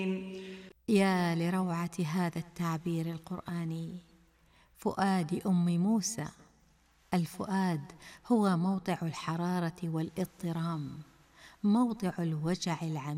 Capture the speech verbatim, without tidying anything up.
يا لروعة هذا التعبير القرآني. فؤاد أم موسى. الفؤاد هو موضع الحرارة والاضطرام، موضع الوجع العميق.